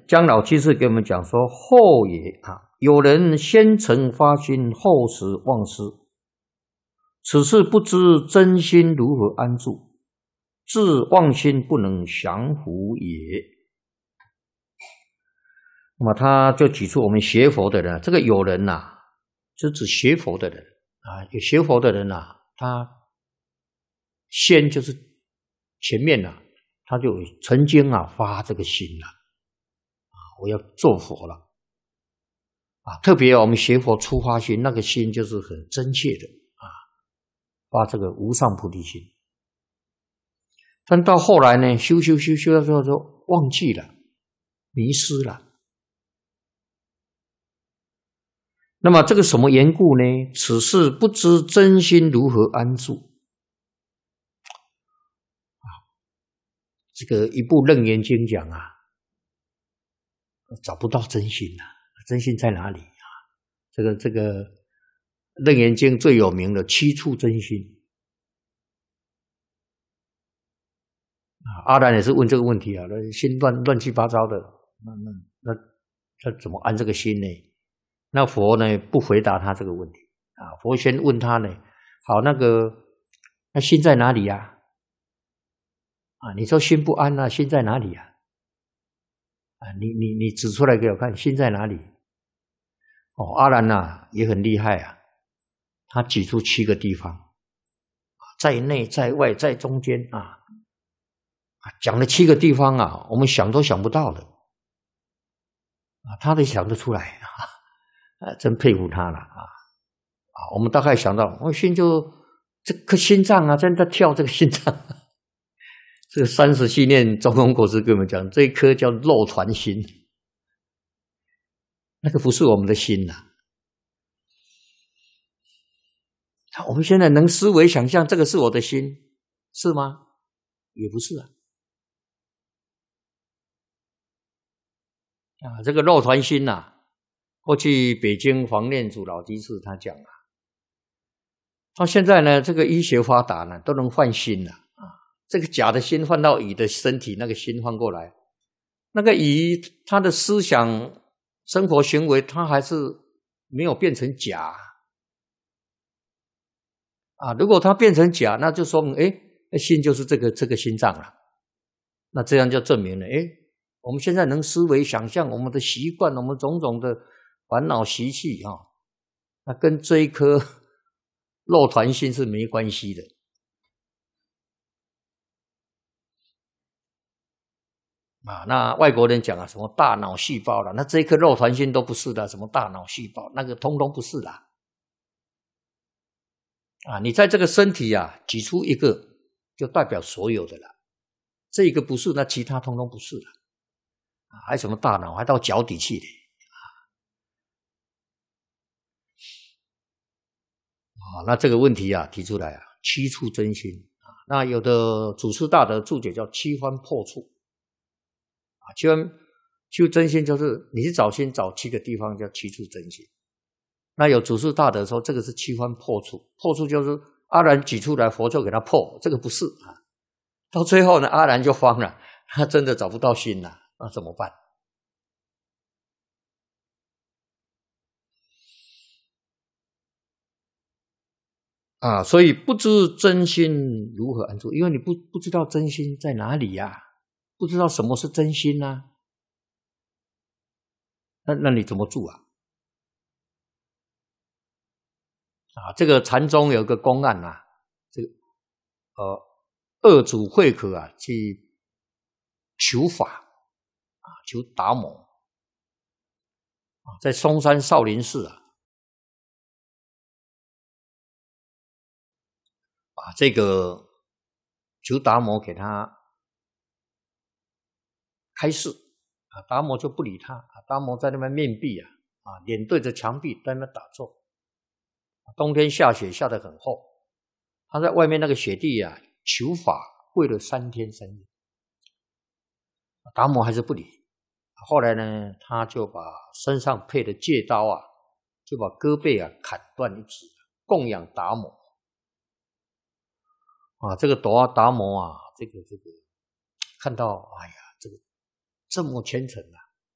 姜老居士给我们讲说：后也啊，有人先成发心，后时忘失，此事不知真心如何安住，自妄心不能降伏也。那么他就举出我们学佛的人，这个有人呐，是指学佛的人啊，有学佛的人呐，他先就是前面呐，他就曾经啊发这个心了啊，我要做佛了啊，特别我们学佛初发心，那个心就是很真切的啊，发这个无上菩提心。但到后来呢，修到最后就忘记了，迷失了。那么这个什么缘故呢？此事不知真心如何安住啊？这个一部《楞严经》讲啊，找不到真心啊，真心在哪里啊？这个《楞严经》最有名的七处真心啊，阿难也是问这个问题啊，心乱七八糟的，那怎么安这个心呢？那佛呢不回答他这个问题啊，佛先问他呢，好，那心在哪里呀？啊，你说心不安啊，心在哪里呀？啊，你指出来给我看，心在哪里？哦，阿难呐也很厉害啊，他举出7个地方，在内在外在中间啊，讲了7个地方啊，我们想都想不到的啊，他都想得出来啊，真佩服他了啊！我们大概想到，我心就这颗心脏啊，在跳这个心脏。这个30系念中庸国师跟我们讲，这一颗叫肉团心，那个不是我们的心呐。我们现在能思维想象这个是我的心，是吗？也不是啊。这个肉团心呐，过去北京黄念祖老居士他讲啊，他现在呢，这个医学发达呢，都能换心了啊。这个假的心换到乙的身体，那个心换过来，那个乙他的思想、生活行为，他还是没有变成假啊。如果他变成假，那就说明心就是这个心脏了。那这样就证明了，我们现在能思维想象我们的习惯，我们种种的烦恼习气啊，那跟这一颗肉团心是没关系的啊。那外国人讲啊，什么大脑细胞啦，那这一颗肉团心都不是的，什么大脑细胞，那个通通不是啦。啊，你在这个身体啊挤出一个，就代表所有的了。这一个不是，那其他通通不是了。还什么大脑，还到脚底去的啊？那这个问题啊提出来啊，7处真心啊。那有的祖师大德注解叫7番破处啊，7番修真心就是你去找心找7个地方叫7处真心。那有祖师大德说这个是7番破处，破处就是阿难举出来，佛就给他破，这个不是啊。到最后呢，阿难就慌了，他真的找不到心了，那怎么办？啊，所以不知真心如何安住，因为你不知道真心在哪里呀，不知道什么是真心啊，那你怎么住啊？啊，这个禅宗有个公案啊，这个二祖慧可啊去求法啊，求达摩啊，在嵩山少林寺啊，把这个求达摩给他开示啊，达摩就不理他啊，达摩在那边面壁啊，脸对着墙壁在那边打坐。冬天下雪下得很厚，他在外面那个雪地啊求法，跪了3天3夜，达摩还是不理。后来呢，他就把身上配的戒刀啊，就把胳膊啊砍断一指，供养达摩。啊，这个达摩啊，这个看到，哎呀，这个这么虔诚啊，